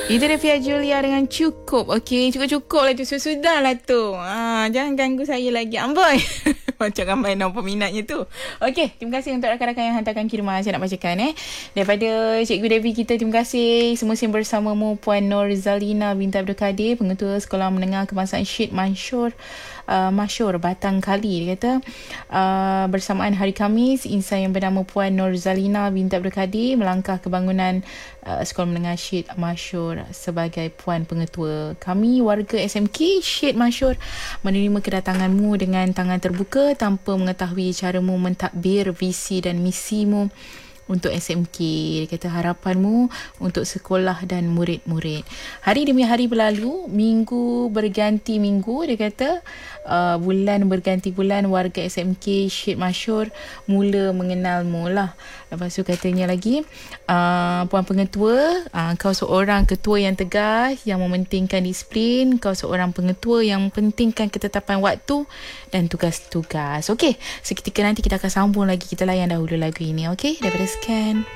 Itu dia Fia Julia dengan cukup. Okey, cukup-cukup lah tu. Sudah lah tu. Jangan ganggu saya lagi. Amboi. Macam ramai nombor peminatnya tu. Okey, terima kasih untuk rakan-rakan yang hantarkan kiriman. Saya nak bacakan daripada Cikgu Devi kita. Terima kasih. Semusim bersamamu Puan Nur Zalina binti Abdul Kadir, Pengetua Sekolah Menengah Kebangsaan Syed Masyur Batang Kali. Dia kata bersamaan hari Khamis, insan yang bernama Puan Nur Zalina binti Abdul Kadir melangkah ke bangunan Sekolah Menengah Syed Masyur sebagai Puan Pengetua. Kami warga SMK Syed Masyur menerima kedatanganmu dengan tangan terbuka tanpa mengetahui caramu mentadbir visi dan misimu untuk SMK. Dia kata harapanmu untuk sekolah dan murid-murid. Hari demi hari berlalu, minggu berganti minggu. Dia kata bulan berganti bulan, warga SMK Syed Masyur mula mengenalmu lah. Lepas tu katanya lagi, Puan Pengetua, kau seorang ketua yang tegas, yang mementingkan disiplin. Kau seorang pengetua yang mementingkan ketetapan waktu dan tugas-tugas. Okey, seketika nanti kita akan sambung lagi. Kita layan dahulu lagu ini, okey? Daripada Scan.